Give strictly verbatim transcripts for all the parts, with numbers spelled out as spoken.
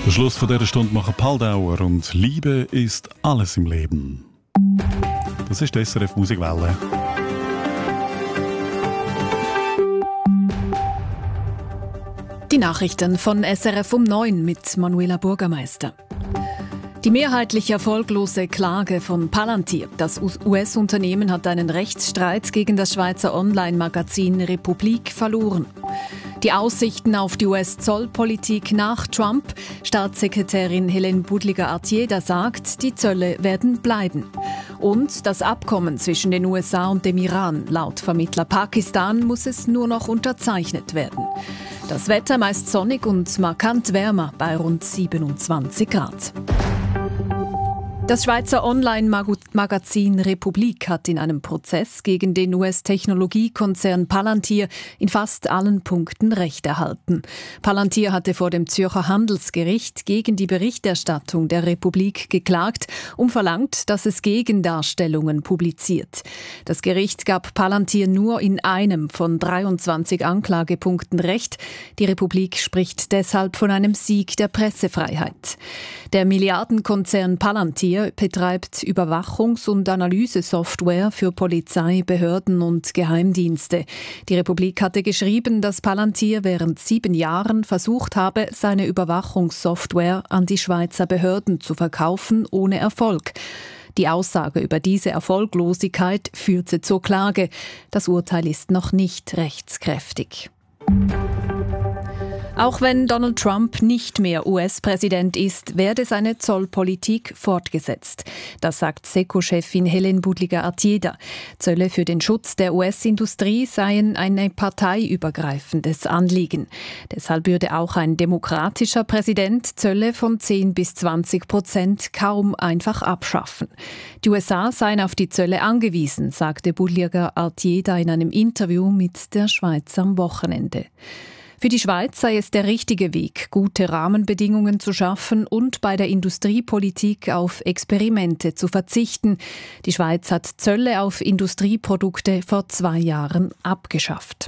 Der Schluss von dieser Stunde machen Paldauer und Liebe ist alles im Leben. Das ist die S R F Musikwelle. Die Nachrichten von S R F um neun mit Manuela Bürgermeister. Die mehrheitlich erfolglose Klage von Palantir. Das U S-Unternehmen hat einen Rechtsstreit gegen das Schweizer Online-Magazin Republik verloren. Die Aussichten auf die U S-Zollpolitik nach Trump. Staatssekretärin Hélène Budliger-Artieda sagt, die Zölle werden bleiben. Und das Abkommen zwischen den U S A und dem Iran. Laut Vermittler Pakistan muss es nur noch unterzeichnet werden. Das Wetter meist sonnig und markant wärmer bei rund siebenundzwanzig Grad. Das Schweizer Online-Magazin Republik hat in einem Prozess gegen den U S-Technologiekonzern Palantir in fast allen Punkten Recht erhalten. Palantir hatte vor dem Zürcher Handelsgericht gegen die Berichterstattung der Republik geklagt und verlangt, dass es Gegendarstellungen publiziert. Das Gericht gab Palantir nur in einem von dreiundzwanzig Anklagepunkten Recht. Die Republik spricht deshalb von einem Sieg der Pressefreiheit. Der Milliardenkonzern Palantir betreibt Überwachungs- und Analysesoftware für Polizei, Behörden und Geheimdienste. Die Republik hatte geschrieben, dass Palantir während sieben Jahren versucht habe, seine Überwachungssoftware an die Schweizer Behörden zu verkaufen, ohne Erfolg. Die Aussage über diese Erfolglosigkeit führte zur Klage. Das Urteil ist noch nicht rechtskräftig. Auch wenn Donald Trump nicht mehr U S-Präsident ist, werde seine Zollpolitik fortgesetzt. Das sagt S E C O-Chefin Hélène Budliger-Artieda. Zölle für den Schutz der U S-Industrie seien ein parteiübergreifendes Anliegen. Deshalb würde auch ein demokratischer Präsident Zölle von zehn bis zwanzig Prozent kaum einfach abschaffen. Die U S A seien auf die Zölle angewiesen, sagte Budliger-Artieda in einem Interview mit der Schweiz am Wochenende. Für die Schweiz sei es der richtige Weg, gute Rahmenbedingungen zu schaffen und bei der Industriepolitik auf Experimente zu verzichten. Die Schweiz hat Zölle auf Industrieprodukte vor zwei Jahren abgeschafft.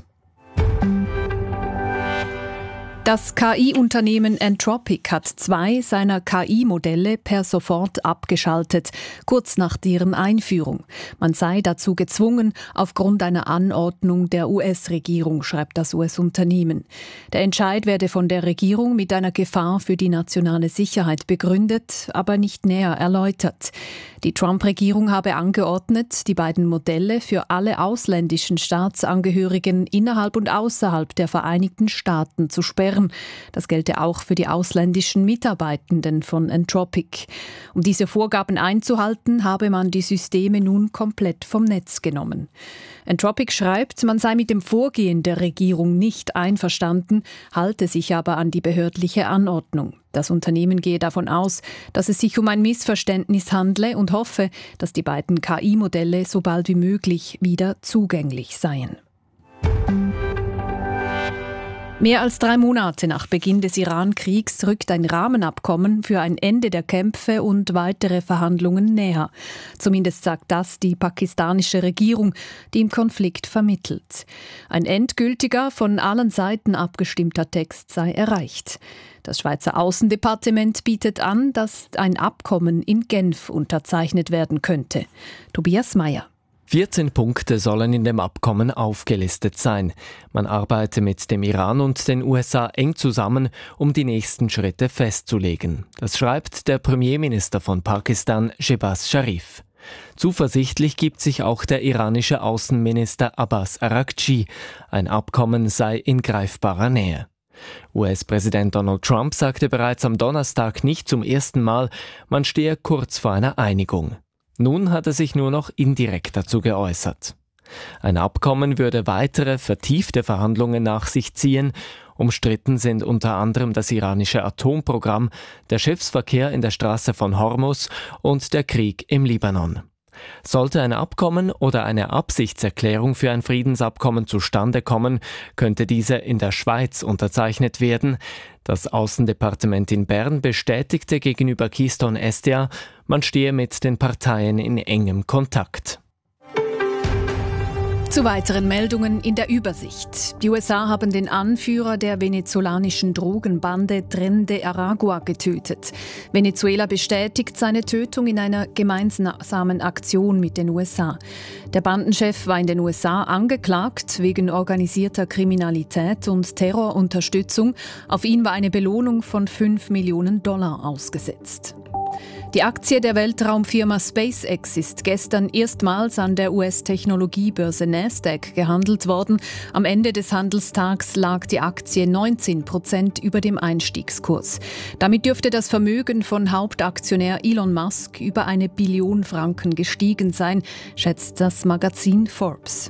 Das K I-Unternehmen Anthropic hat zwei seiner K I-Modelle per sofort abgeschaltet, kurz nach deren Einführung. Man sei dazu gezwungen, aufgrund einer Anordnung der U S-Regierung, schreibt das U S-Unternehmen. Der Entscheid werde von der Regierung mit einer Gefahr für die nationale Sicherheit begründet, aber nicht näher erläutert. Die Trump-Regierung habe angeordnet, die beiden Modelle für alle ausländischen Staatsangehörigen innerhalb und außerhalb der Vereinigten Staaten zu sperren. Das gelte auch für die ausländischen Mitarbeitenden von Anthropic. Um diese Vorgaben einzuhalten, habe man die Systeme nun komplett vom Netz genommen. Anthropic schreibt, man sei mit dem Vorgehen der Regierung nicht einverstanden, halte sich aber an die behördliche Anordnung. Das Unternehmen gehe davon aus, dass es sich um ein Missverständnis handle und hoffe, dass die beiden K I-Modelle so bald wie möglich wieder zugänglich seien. Mehr als drei Monate nach Beginn des Iran-Kriegs rückt ein Rahmenabkommen für ein Ende der Kämpfe und weitere Verhandlungen näher. Zumindest sagt das die pakistanische Regierung, die im Konflikt vermittelt. Ein endgültiger, von allen Seiten abgestimmter Text sei erreicht. Das Schweizer Außendepartement bietet an, dass ein Abkommen in Genf unterzeichnet werden könnte. Tobias Meyer. vierzehn Punkte sollen in dem Abkommen aufgelistet sein. Man arbeite mit dem Iran und den U S A eng zusammen, um die nächsten Schritte festzulegen. Das schreibt der Premierminister von Pakistan, Shehbaz Sharif. Zuversichtlich gibt sich auch der iranische Außenminister Abbas Araghchi. Ein Abkommen sei in greifbarer Nähe. U S-Präsident Donald Trump sagte bereits am Donnerstag nicht zum ersten Mal, man stehe kurz vor einer Einigung. Nun hat er sich nur noch indirekt dazu geäußert. Ein Abkommen würde weitere, vertiefte Verhandlungen nach sich ziehen. Umstritten sind unter anderem das iranische Atomprogramm, der Schiffsverkehr in der Straße von Hormuz und der Krieg im Libanon. Sollte ein Abkommen oder eine Absichtserklärung für ein Friedensabkommen zustande kommen, könnte diese in der Schweiz unterzeichnet werden. Das Außendepartement in Bern bestätigte gegenüber Keystone S D A, man stehe mit den Parteien in engem Kontakt. Zu weiteren Meldungen in der Übersicht. Die U S A haben den Anführer der venezolanischen Drogenbande Tren de Aragua getötet. Venezuela bestätigt seine Tötung in einer gemeinsamen Aktion mit den U S A. Der Bandenchef war in den U S A angeklagt wegen organisierter Kriminalität und Terrorunterstützung. Auf ihn war eine Belohnung von fünf Millionen Dollar ausgesetzt. Die Aktie der Weltraumfirma SpaceX ist gestern erstmals an der U S-Technologiebörse Nasdaq gehandelt worden. Am Ende des Handelstags lag die Aktie neunzehn Prozent über dem Einstiegskurs. Damit dürfte das Vermögen von Hauptaktionär Elon Musk über eine Billion Franken gestiegen sein, schätzt das Magazin Forbes.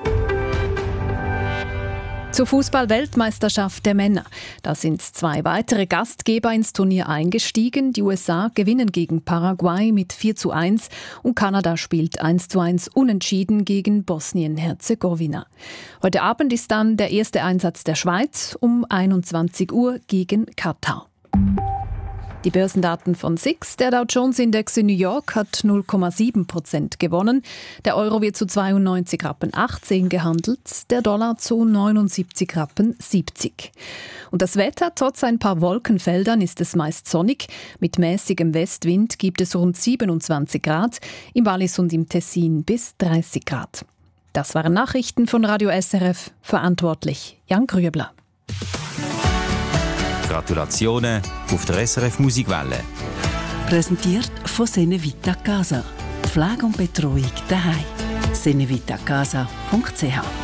Zur Fußball-Weltmeisterschaft der Männer. Da sind zwei weitere Gastgeber ins Turnier eingestiegen. Die U S A gewinnen gegen Paraguay mit vier zu eins und Kanada spielt eins zu eins unentschieden gegen Bosnien-Herzegowina. Heute Abend ist dann der erste Einsatz der Schweiz um einundzwanzig Uhr gegen Katar. Die Börsendaten von S I X. Der Dow-Jones-Index in New York hat null Komma sieben Prozent gewonnen. Der Euro wird zu zweiundneunzig Rappen achtzehn gehandelt, der Dollar zu neunundsiebzig Rappen siebzig. Und das Wetter, trotz ein paar Wolkenfeldern, ist es meist sonnig. Mit mäßigem Westwind gibt es rund siebenundzwanzig Grad, im Wallis und im Tessin bis dreißig Grad. Das waren Nachrichten von Radio S R F, verantwortlich Jan Grüebler. Gratulationen auf der S R F Musikwelle. Präsentiert von Senevita Casa. Pflege und Betreuung daheim. senevitacasa punkt c h.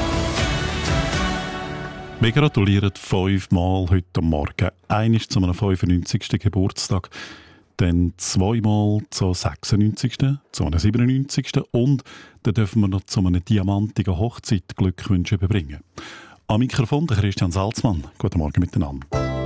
Wir gratulieren fünfmal heute Morgen. Einmal zu einem fünfundneunzigsten Geburtstag, dann zweimal zum sechsundneunzigsten, zu einem siebenundneunzigsten und dann dürfen wir noch zu einer diamantigen Hochzeit Glückwünsche überbringen. Am Mikrofon der Christian Salzmann. Guten Morgen miteinander.